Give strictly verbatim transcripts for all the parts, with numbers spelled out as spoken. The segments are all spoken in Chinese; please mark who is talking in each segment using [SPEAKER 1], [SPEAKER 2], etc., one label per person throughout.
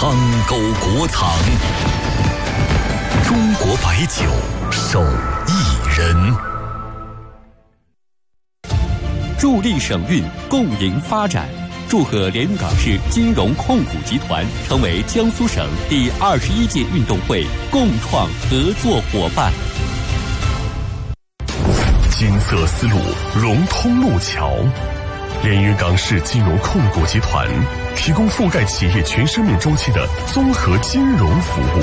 [SPEAKER 1] 苍沟国藏，中国白酒手艺人。
[SPEAKER 2] 助力省运，共赢发展。祝贺连云港市金融控股集团成为江苏省第二十一届运动会共创合作伙伴。
[SPEAKER 3] 金色丝路融通路桥，连云港市金融控股集团提供覆盖企业全生命周期的综合金融服务。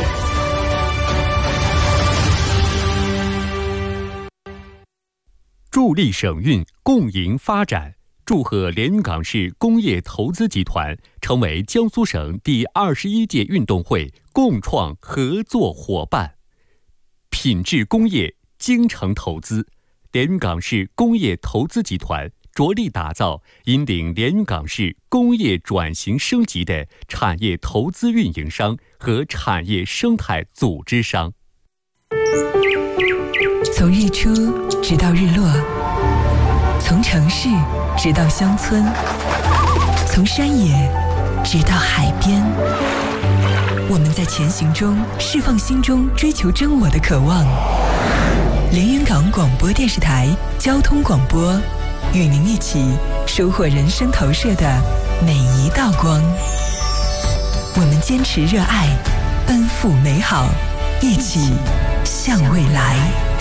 [SPEAKER 2] 助力省运，共赢发展。祝贺连云港市工业投资集团成为江苏省第二十一届运动会共创合作伙伴。品质工业，精诚投资，连云港市工业投资集团着力打造引领连云港市工业转型升级的产业投资运营商和产业生态组织商。
[SPEAKER 4] 从日出直到日落，从城市直到乡村，从山野直到海边，我们在前行中释放心中追求真我的渴望。连云港广播电视台交通广播，与您一起收获人生投射的每一道光。我们坚持热爱，奔赴美好，一起向未来。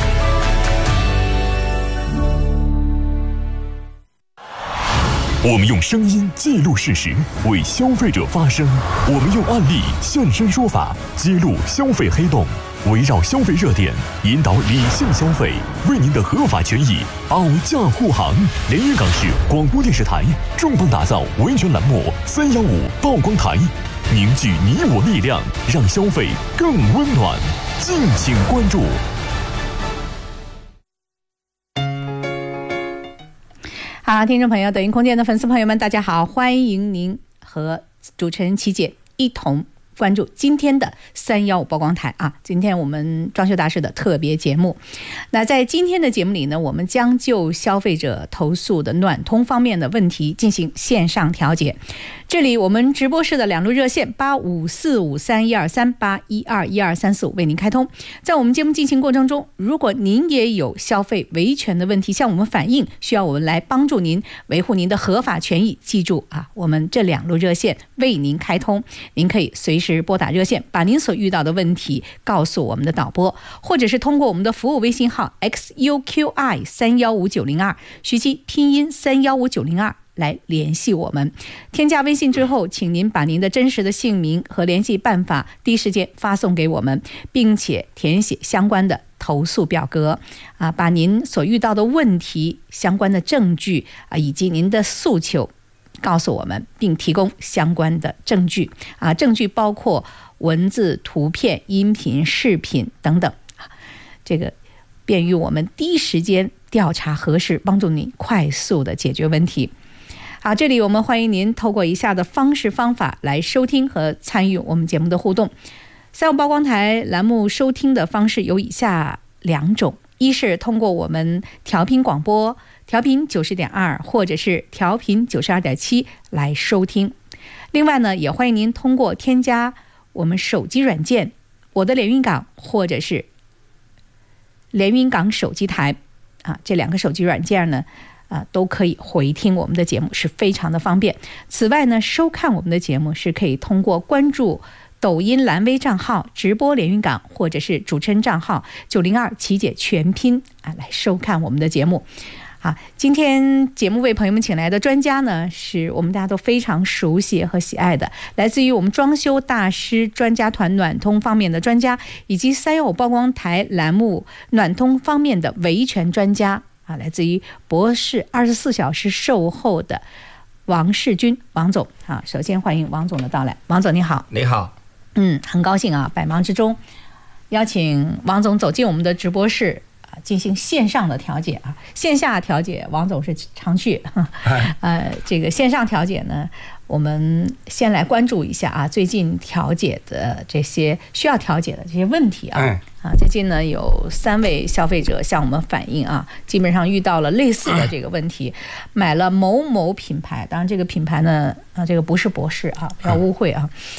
[SPEAKER 3] 我们用声音记录事实，为消费者发声；我们用案例现身说法，揭露消费黑洞，围绕消费热点，引导理性消费，为您的合法权益保驾护航。连云港市广播电视台重磅打造维权栏目三幺五曝光台，凝聚你我力量，让消费更温暖。敬请关注。
[SPEAKER 5] 好，听众朋友，抖音空间的粉丝朋友们，大家好，欢迎您和主持人琪姐一同关注今天的三幺五曝光台啊！今天我们装修大师的特别节目。那在今天的节目里呢，我们将就消费者投诉的暖通方面的问题进行线上调解。这里我们直播室的两路热线八五四五三一二三八一二一二三四五为您开通。在我们节目进行过程中，如果您也有消费维权的问题向我们反映，需要我们来帮助您维护您的合法权益，记住啊，我们这两路热线为您开通，您可以随时拨打热线，把您所遇到的问题告诉我们的导播，或者是通过我们的服务微信号 X U Q I 三一五九零二，徐基拼音三一五九零二来联系我们。添加微信之后，请您把您的真实的姓名和联系办法第一时间发送给我们，并且填写相关的投诉表格啊，把您所遇到的问题相关的证据啊，以及您的诉求告诉我们，并提供相关的证据啊，证据包括文字、图片、音频、视频等等，这个便于我们第一时间调查核实，帮助你快速的解决问题。好，这里我们欢迎您透过以下的方式方法来收听和参与我们节目的互动。三五曝光台栏目收听的方式有以下两种，一是通过我们调频广播调频九十点二或者是调频九十二点七来收听。另外呢，也欢迎您通过添加我们手机软件我的连云港或者是连云港手机台啊，这两个手机软件呢啊，都可以回听我们的节目，是非常的方便。此外呢，收看我们的节目是可以通过关注抖音蓝微账号直播连云港，或者是主持人账号九零二琪姐全拼啊来收看我们的节目。啊，今天节目为朋友们请来的专家呢，是我们大家都非常熟悉和喜爱的，来自于我们装修大师专家团暖通方面的专家，以及三幺五曝光台栏目暖通方面的维权专家啊，来自于博士二十四小时售后的王世军王总啊。首先欢迎王总的到来。王总你好。
[SPEAKER 6] 你好。
[SPEAKER 5] 嗯，很高兴啊，百忙之中邀请王总走进我们的直播室进行线上的调解啊，线下调解王总是常去，呃，这个线上调解呢，我们先来关注一下啊，最近调解的这些需要调解的这些问题啊，啊，最近呢有三位消费者向我们反映啊，基本上遇到了类似的这个问题，买了某某品牌，当然这个品牌呢，啊，这个不是博士啊，不要误会啊。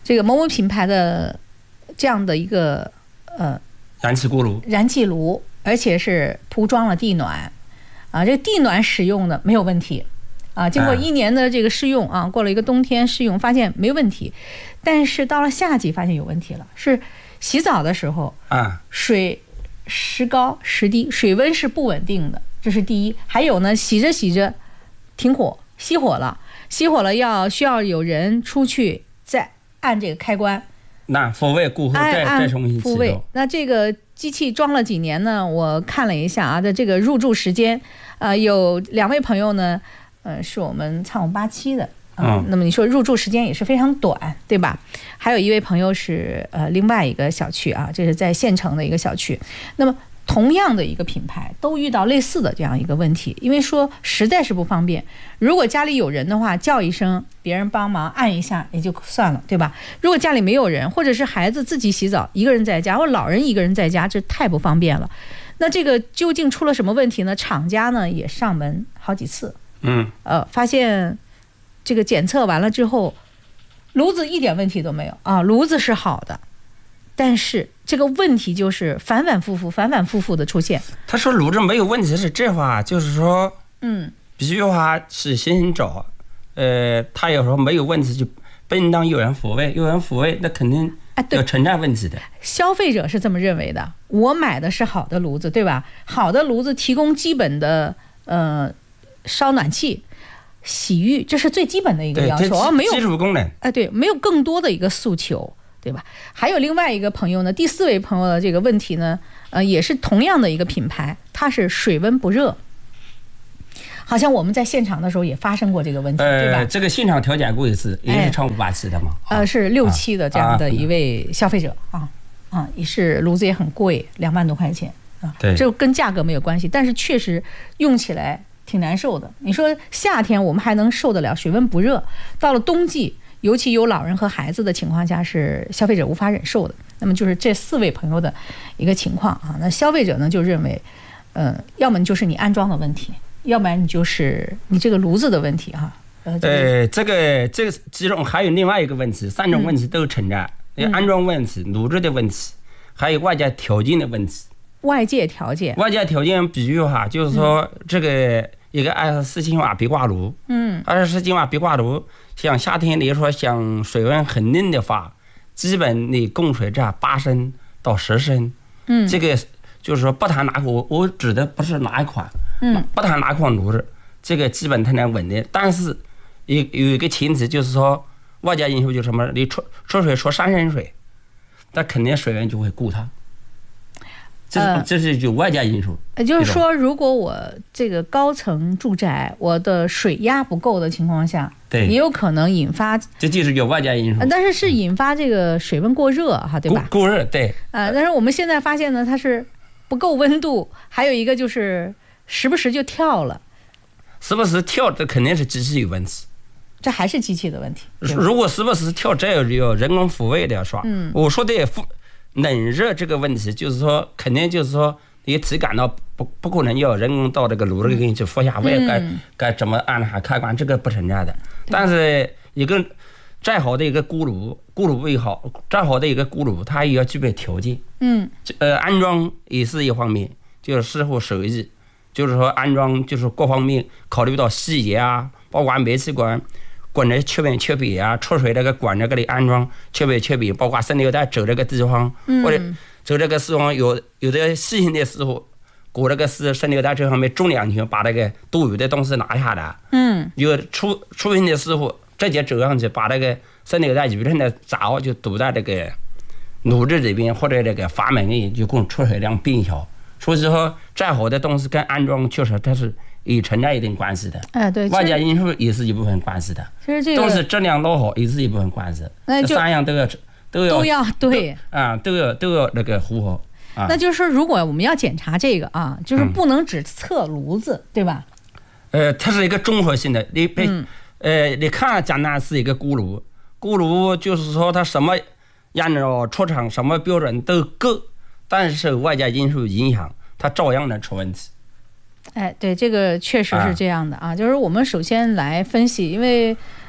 [SPEAKER 5] 这个某某品牌的这样的一个呃
[SPEAKER 6] 燃气锅炉，
[SPEAKER 5] 燃气炉，而且是铺装了地暖，啊，这个地暖使用的没有问题，啊，经过一年的这个试用啊，过了一个冬天试用，发现没问题，但是到了夏季发现有问题了，是洗澡的时候啊，水时高时低，水温是不稳定的，这是第一。还有呢，洗着洗着停火，熄火了，熄火了要需要有人出去再按这个开关。
[SPEAKER 6] 那复位过后再再重新启动。
[SPEAKER 5] 那这个机器装了几年呢？我看了一下啊，的这个入驻时间，呃，有两位朋友呢，呃，是我们苍五八七的啊、呃嗯。那么你说入驻时间也是非常短，对吧？还有一位朋友是呃另外一个小区啊，这是在县城的一个小区。那么同样的一个品牌都遇到类似的这样一个问题，因为说实在是不方便。如果家里有人的话，叫一声，别人帮忙按一下也就算了，对吧？如果家里没有人，或者是孩子自己洗澡，一个人在家，或者老人一个人在家，这太不方便了。那这个究竟出了什么问题呢？厂家呢也上门好几次，
[SPEAKER 6] 嗯，
[SPEAKER 5] 呃，发现这个检测完了之后，炉子一点问题都没有啊，炉子是好的。但是这个问题就是反反复复、反反复复的出现。
[SPEAKER 6] 他说炉子没有问题是这话，就是说，
[SPEAKER 5] 嗯，
[SPEAKER 6] 必须话是先行找，呃，他有时候没有问题就不应当有人抚慰，有人抚慰那肯定要存在问题的。
[SPEAKER 5] 消费者是这么认为的，我买的是好的炉子，对吧？好的炉子提供基本的呃烧暖气、洗浴，这是最基本的一个要求啊，没有
[SPEAKER 6] 基础功能。
[SPEAKER 5] 哎、呃，对，没有更多的一个诉求。对吧？还有另外一个朋友呢，第四位朋友的这个问题呢，呃，也是同样的一个品牌，它是水温不热。好像我们在现场的时候也发生过这个问题，
[SPEAKER 6] 呃、
[SPEAKER 5] 对吧？
[SPEAKER 6] 这个现场调解过一次，也是超五八七的嘛。
[SPEAKER 5] 呃，是六期的这样的一位消费者啊啊，也是炉子也很贵，两万多块钱啊。
[SPEAKER 6] 对，
[SPEAKER 5] 这跟价格没有关系，但是确实用起来挺难受的。你说夏天我们还能受得了，水温不热，到了冬季。尤其有老人和孩子的情况下，是消费者无法忍受的。那么就是这四位朋友的一个情况啊。那消费者呢就认为，呃，要么就是你安装的问题，要不然你就是你这个炉子的问题哈。
[SPEAKER 6] 呃，呃这个这个其中还有另外一个问题，三种问题都存在：嗯、安装问题、炉子的问题，还有外界条件的问题。
[SPEAKER 5] 外界条件，
[SPEAKER 6] 外界条件，比如哈，就是说这个一个二十四千瓦壁挂炉，嗯，二十四千瓦壁挂炉。像夏天来说，像水温很冷的话，基本你供水在八升到十升。嗯，这个就是说不谈哪个，我我指的不是哪一款，嗯，不谈哪款炉子，这个基本它能稳定。但是有有一个前提就是说，外界因素就是什么，你出出水出三升水，那肯定水温就会过烫。这是、呃、这是有外界因素。
[SPEAKER 5] 也就是说，如果我这个高层住宅我的水压不够的情况下，
[SPEAKER 6] 对，
[SPEAKER 5] 也有可能引发，
[SPEAKER 6] 这就是有外界因素。
[SPEAKER 5] 但是是引发这个水温过热哈，对吧？
[SPEAKER 6] 过过热，对。
[SPEAKER 5] 啊、呃，但是我们现在发现呢，它是不够温度，还有一个就是时不时就跳了。
[SPEAKER 6] 时不时跳，这肯定是机器有问题。
[SPEAKER 5] 这还是机器的问题。
[SPEAKER 6] 如果时不时跳，这有人工抚慰的说。嗯，我说的冷热这个问题，就是说，肯定就是说，你体感到不不可能要人工到这个炉子给你去服下位，该该怎么按下开关，这个不存在的。但是一个再好的一个锅炉，锅炉也好，再好的一个锅炉，它也要具备条件。嗯，呃，安装也是一方面，就是师傅手艺，就是说安装就是各方面考虑到细节啊，包括煤气管。管的缺边缺边啊，出水那个管那个的安装缺边缺边，包括渗流带走这个地方，嗯、或者走这个地方有有的细心的师傅，过这个是渗流带这方面重两圈，把那个多余的东西拿下来。嗯，有出出心的师傅直接走上去，把那个渗流带余剩的闸就堵在这个炉子这边或者这个阀门里，就供出水量变小。所以说，再好的东西跟安装确实它是也存在一定关系的。
[SPEAKER 5] 哎，对，
[SPEAKER 6] 外界因素也是一部分关系的。
[SPEAKER 5] 其实这个
[SPEAKER 6] 东西质量老好也是一部分关系。那这三样都要都要
[SPEAKER 5] 都要对
[SPEAKER 6] 啊，都要都要那个符合。啊、
[SPEAKER 5] 那就是说，如果我们要检查这个啊，就是不能只测炉子，嗯、对吧？
[SPEAKER 6] 呃，它是一个综合性的。你被、嗯、呃，你看简单是一个锅炉，锅炉就是说它什么按照出厂什么标准都够。但是受外界因素影响，它照样能出问题。
[SPEAKER 5] 哎，对，这个确实是这样的啊。啊就是我们首先来分析，因为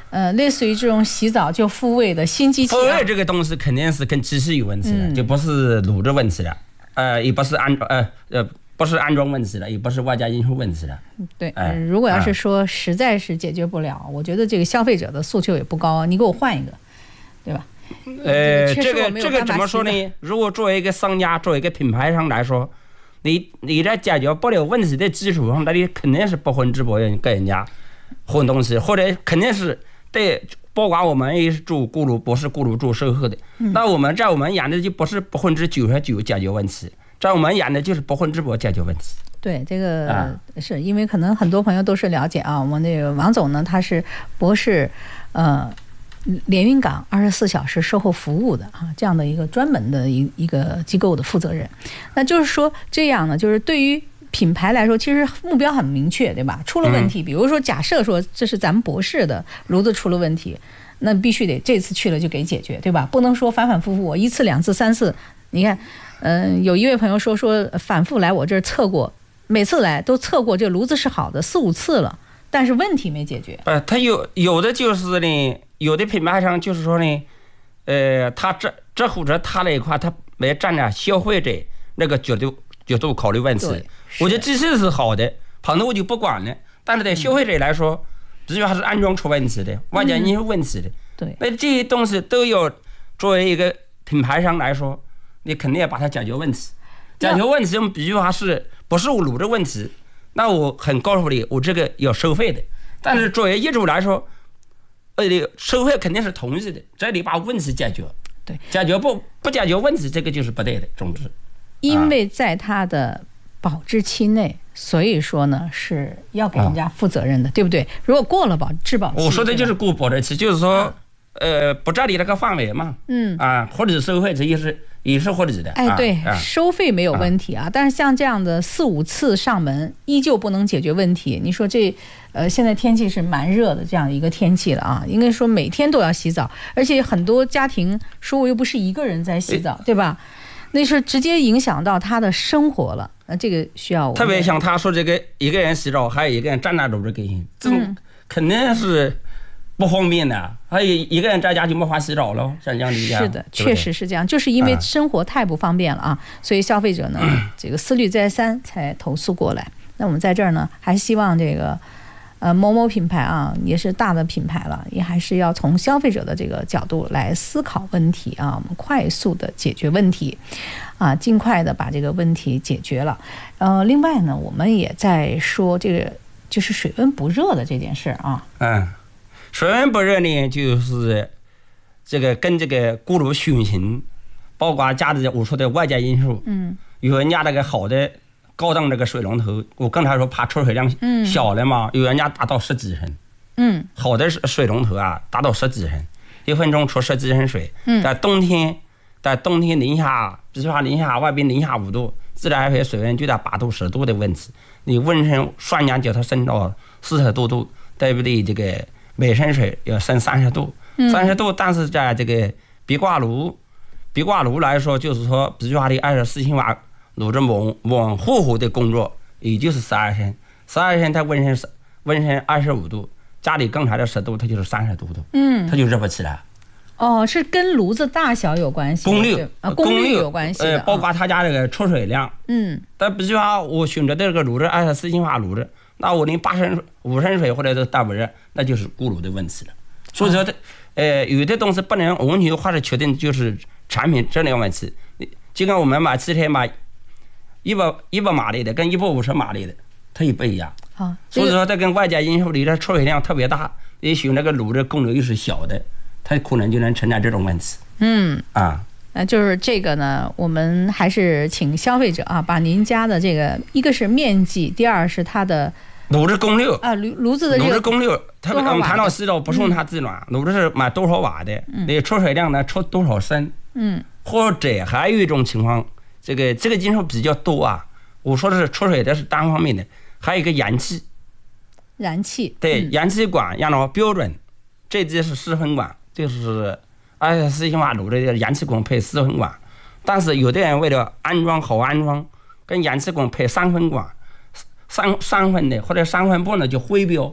[SPEAKER 5] 呃，类似于这种洗澡就复位的新机器、啊。
[SPEAKER 6] 复位这个东西肯定是跟机器有问题的，嗯、就不是炉子问题了，呃，也不是安呃呃不是安装问题了，也不是外加因素问题了。
[SPEAKER 5] 对，呃、如果要是说实在是解决不了，呃、我觉得这个消费者的诉求也不高，你给我换一个，对吧？
[SPEAKER 6] 呃，这个这个怎么说呢？如果作为一个商家，作为一个品牌商来说，你你在解决不了问题的基础上，那你肯定是不分直播跟人家混东西，或者肯定是对，包括我们也是做锅炉，不是锅炉做售后的。嗯、那我们在我们眼里就不是百分之九十九解决问题，在我们眼里就是不分直播解决问题。
[SPEAKER 5] 对，这个、啊、是因为可能很多朋友都是了解啊，我们那个王总呢，他是博士，呃。连云港二十四小时售后服务的啊，这样的一个专门的一一个机构的负责人，那就是说这样呢，就是对于品牌来说，其实目标很明确，对吧？出了问题，比如说假设说这是咱们博士的炉子出了问题，那必须得这次去了就给解决，对吧？不能说反反复复，我一次两次三次，你看，嗯、呃，有一位朋友说说反复来我这儿测过，每次来都测过这炉子是好的四五次了，但是问题没解决。
[SPEAKER 6] 呃，他有有的就是呢。有的品牌商就是说呢，呃，他这这或者他那一块，他没站在消费者那个角度角度考虑问题。我觉得机器是好的，旁头我就不管了。但是对消费者来说，比如还是安装出问题的，外加因素问题的。
[SPEAKER 5] 对。
[SPEAKER 6] 那这些东西都有，作为一个品牌商来说，你肯定要把它解决问题。解决问题，比如还是不是我炉的问题，那我很告诉你，我这个要收费的。但是作为业主来说，呃，收费肯定是同意的，这里把问题解决，
[SPEAKER 5] 对，
[SPEAKER 6] 解决不不解决问题，这个就是不对的。总之，
[SPEAKER 5] 因为在它的保质期内，所以说呢是要给人家负责任的，啊、对不对？如果过了保质保期，
[SPEAKER 6] 我说的就是过保质期，就是说，啊、呃，不在你那个范围嘛，
[SPEAKER 5] 嗯，
[SPEAKER 6] 啊，合理收费这也是也是合理的。
[SPEAKER 5] 哎，对，
[SPEAKER 6] 啊、
[SPEAKER 5] 收费没有问题啊，啊但是像这样的四五次上门依旧不能解决问题，你说这。呃，现在天气是蛮热的，这样一个天气了啊，应该说每天都要洗澡，而且很多家庭说我又不是一个人在洗澡，对吧？那是直接影响到他的生活了，那这个需要我
[SPEAKER 6] 特别像他说这个一个人洗澡，还有一个人站那楼着给人，这种肯定是不方便的，还有一个人在家就没法洗澡了，像这样理解。
[SPEAKER 5] 是的，确实是这样，就是因为生活太不方便了啊，所以消费者呢这个思虑再三才投诉过来。那我们在这儿呢，还希望这个。呃，某某品牌啊，也是大的品牌了，也还是要从消费者的这个角度来思考问题啊，我们快速的解决问题，啊，尽快的把这个问题解决了。呃，另外呢，我们也在说这个就是水温不热的这件事啊。
[SPEAKER 6] 嗯，水温不热呢，就是这个跟这个锅炉选型，包括加的我说的外界因素，嗯，有人家那个好的。高档这个水龙头，我刚才说怕出水量小了嘛，嗯、有人家达到十几升，嗯，好的水龙头啊，达到十几升，一分钟出十几升水。嗯，在冬天，在冬天零下，比如说零下外边零下五度，自来水水温就在八度十度的问题，你温升瞬间叫它升到四十多度，对不对？这个每升水要升三十度，三十度，但是在这个壁挂炉，壁挂炉来说，就是说，比如说的二十四千瓦。炉子往往户户的工作，也就是十二升，十二升它温升温升二十五度，家里刚才的十度，它就是三十度度，嗯，它就热不起来。
[SPEAKER 5] 哦，是跟炉子大小有关系，
[SPEAKER 6] 功率
[SPEAKER 5] 啊，功率有关系的，
[SPEAKER 6] 呃，包括他家这个出水量，嗯。但比如说我选择这个炉子二十四千瓦炉子，那我连八升五升水或者是大不热，那就是锅炉的问题了。所以说，呃，有的东西不能完全或者确定就是产品质量问题。就跟我们买汽车买。一百一百马力的跟一百五十马力的，它也不一样。好，所以说它跟外界因素里的出水量特别大，也许那个炉的功率又是小的，它可能就能存在这种问题。嗯啊，
[SPEAKER 5] 那就是这个呢，我们还是请消费者啊，把您家的这个一个是面积，第二是它的
[SPEAKER 6] 炉子功率
[SPEAKER 5] 啊，炉炉子的
[SPEAKER 6] 炉子功率，它我们谈到洗澡不送它自暖，炉子是买多少瓦的，你出水量呢出多少升？嗯，或者还有一种情况。这个这个因素比较多啊，我说的是出水的是单方面的，还有一个燃气，
[SPEAKER 5] 燃气
[SPEAKER 6] 对、嗯、燃气管按照标准，这只是四分管，就是二十四千瓦炉的燃气管配四分管，但是有的人为了安装好安装，跟燃气管配三分管，三三分的或者三分半的就徽标，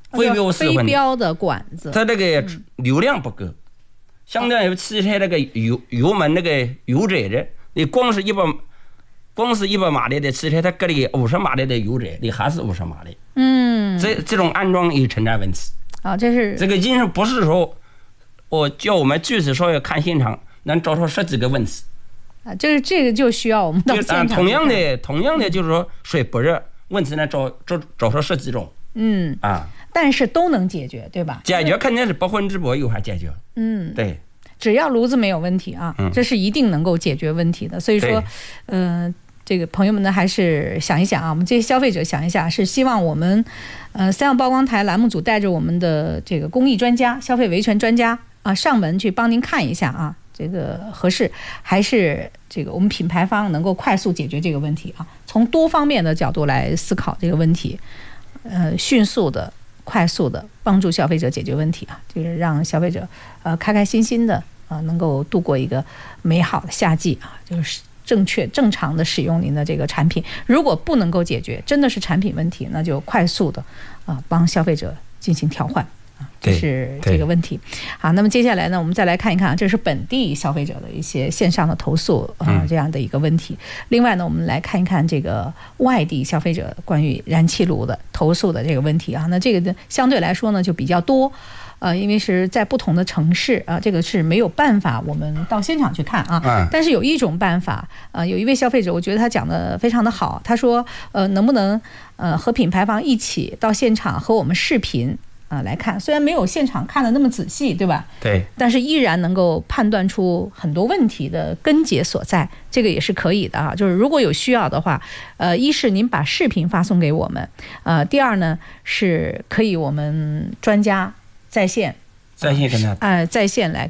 [SPEAKER 6] 非标式混
[SPEAKER 5] 非标的管子，
[SPEAKER 6] 它这个流量不够，相当于汽车那个油油门那个油载的，你光是一百光是一百马力的汽车，它给你五十马力的油载，你还是五十马力。
[SPEAKER 5] 嗯，
[SPEAKER 6] 这这种安装也存在问题。
[SPEAKER 5] 啊，这是
[SPEAKER 6] 这个因素不是说我叫我们具体说要看现场能找出十几个问题。
[SPEAKER 5] 啊，这个这个就需要我们到现场。
[SPEAKER 6] 同样的，同样的就是说水不热，问题呢找找找出十几种。
[SPEAKER 5] 嗯
[SPEAKER 6] 啊，
[SPEAKER 5] 但是都能解决，对吧？
[SPEAKER 6] 解决肯定是百分之百有法解决。
[SPEAKER 5] 嗯，
[SPEAKER 6] 对，
[SPEAKER 5] 只要炉子没有问题啊，
[SPEAKER 6] 嗯、
[SPEAKER 5] 这是一定能够解决问题的。所以说，嗯、呃，这个朋友们呢，还是想一想啊，我们这些消费者想一想，是希望我们，呃，三样曝光台栏目组带着我们的这个公益专家、消费维权专家啊，上门去帮您看一下啊，这个合适，还是这个我们品牌方能够快速解决这个问题啊？从多方面的角度来思考这个问题。呃，迅速的、快速的帮助消费者解决问题啊，就是让消费者呃开开心心的啊、呃，能够度过一个美好的夏季啊，就是正确正常的使用您的这个产品。如果不能够解决，真的是产品问题，那就快速的啊、呃、帮消费者进行调换。这是这个问题。好，那么接下来呢，我们再来看一看啊，这是本地消费者的一些线上的投诉啊、呃、这样的一个问题。另外呢，我们来看一看这个外地消费者关于燃气炉的投诉的这个问题啊。那这个呢，相对来说呢就比较多，呃，因为是在不同的城市啊、呃，这个是没有办法我们到现场去看啊。但是有一种办法，呃，有一位消费者，我觉得他讲的非常的好，他说，呃，能不能呃和品牌方一起到现场和我们视频。啊，来看，虽然没有现场看的那么仔细，对吧？
[SPEAKER 6] 对。但
[SPEAKER 5] 是依然能够判断出很多问题的根结所在，这个也是可以的啊。就是如果有需要的话，呃，一是您把视频发送给我们，呃，第二呢是可以我们专家在线，
[SPEAKER 6] 在线跟他，
[SPEAKER 5] 呃，在线来。